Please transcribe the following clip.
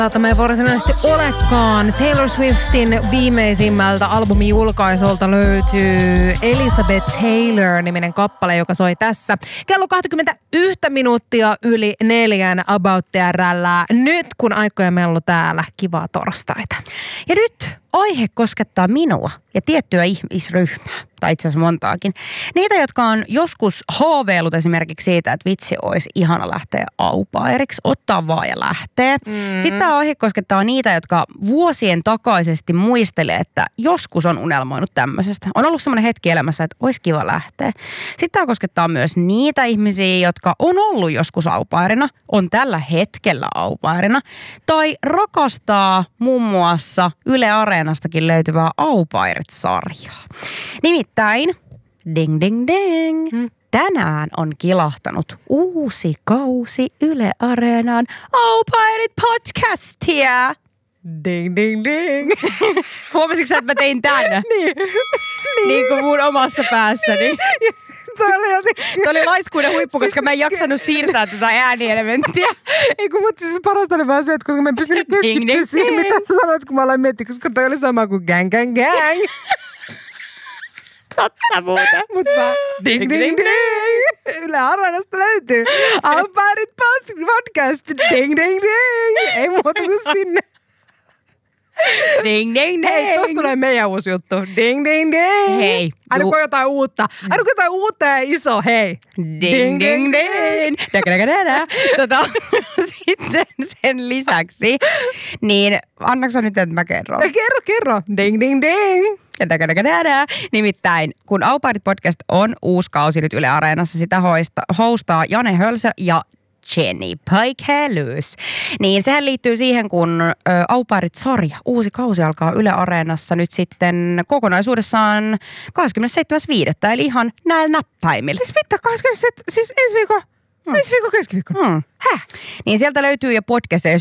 Tämä ei varsinaisesti olekaan. Taylor Swiftin viimeisimmältä albumin julkaisulta löytyy Elizabeth Taylor-niminen kappale, joka soi tässä. Kello 21 minuuttia yli 4 About TR:llä. Nyt kun aikoja mellu täällä, kivaa torstaita. Ja nyt aihe koskettaa minua ja tiettyä ihmisryhmää, tai itse asiassa montaakin. Niitä, jotka on joskus haaveillut esimerkiksi siitä, että vitsi olisi ihana lähteä au pairiksi, ottaa vaan ja lähtee. Sitten tämä aihe koskettaa niitä, jotka vuosien takaisesti muistelee, että joskus on unelmoinut tämmöisestä. On ollut semmoinen hetki elämässä, että olisi kiva lähteä. Sitten tämä koskettaa myös niitä ihmisiä, jotka on ollut joskus au pairina, on tällä hetkellä au pairina, tai rakastaa muun muassa Yle Areenastakin löytyvää Au Pairit-sarjaa. Nimittäin, ding ding ding, tänään on kilahtanut uusi kausi Yle Areenaan Au Pairit podcastia. Ding, ding, ding. Huomasitko sä, että mä tein tän? Niin kuin mun omassa päässäni. Tämä oli laiskuuden huippu, koska mä en jaksanut siirtää tätä äänielementtiä. Ei kun mutta siis parasta oli vaan se, että koska mä en pystynyt keskittyä siihen, mitä sä sanoit, kun mä aloin miettiä, koska toi oli sama kuin gang, gang, gang. Totta muuten. Mut vaan ding, ding, ding. Yle Areenasta löytyy Au Pairit podcast. Ding, ding, ding. Ei muuta kuin sinne. Ding, ding, ding. Hei, tosta tulee meidän uusi juttu. Ding, ding, ding. Hei. Aina kun jotain uutta. Aina kun jotain uutta ja iso, hei. Ding, ding, ding. Sitten sen lisäksi, niin annaksa nyt, että mä kerron? Kerro. Ding, ding, ding. Nimittäin, kun Au Pairit podcast on uusi kausi nyt Yle Areenassa, sitä hostaa Jane Hölsö ja Jenny Paikelys. Niin sehän liittyy siihen, kun Au Pairit-sarja, uusi kausi alkaa Yle Areenassa nyt sitten kokonaisuudessaan 27.5. Eli ihan näillä näppäimillä. Siis mitä, 27, siis ensi viikon keskiviikko. Niin sieltä löytyy jo podcasteja.